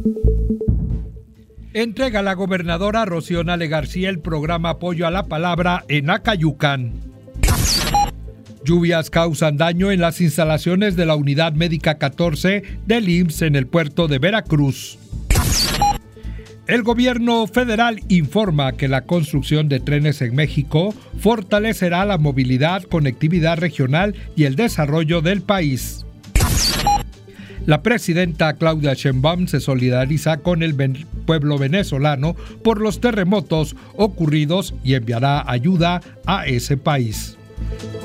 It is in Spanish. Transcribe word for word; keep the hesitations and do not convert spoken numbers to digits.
Entrega la gobernadora Rocío Nale García el programa Apoyo a la Palabra en Acayucan. Lluvias causan daño en las instalaciones de la Unidad Médica catorce del I M S S en el puerto de Veracruz. El gobierno federal informa que la construcción de trenes en México fortalecerá la movilidad, conectividad regional y el desarrollo del país. La presidenta Claudia Sheinbaum se solidariza con el ven- pueblo venezolano por los terremotos ocurridos y enviará ayuda a ese país.